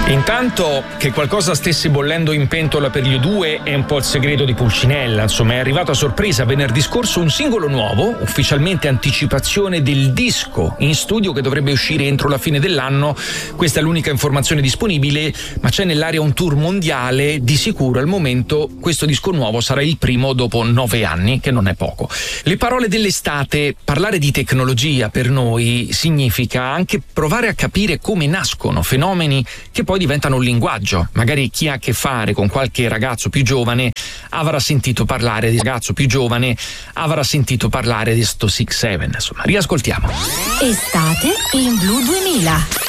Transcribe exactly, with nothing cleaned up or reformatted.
Intanto che qualcosa stesse bollendo in pentola per gli U due è un po' il segreto di Pulcinella. Insomma, è arrivato a sorpresa venerdì scorso un singolo nuovo, ufficialmente anticipazione del disco in studio che dovrebbe uscire entro la fine dell'anno. Questa è l'unica informazione disponibile, ma c'è nell'aria un tour mondiale. Di sicuro al momento questo disco nuovo sarà il primo dopo nove anni, che non è poco. Le parole dell'estate: parlare di tecnologia per noi significa anche provare a capire come nascono fenomeni che poi diventano un linguaggio. Magari chi ha a che fare con qualche ragazzo più giovane avrà sentito parlare di ragazzo più giovane avrà sentito parlare di sto Six Seven. Insomma, riascoltiamo. Estate in Blu duemila.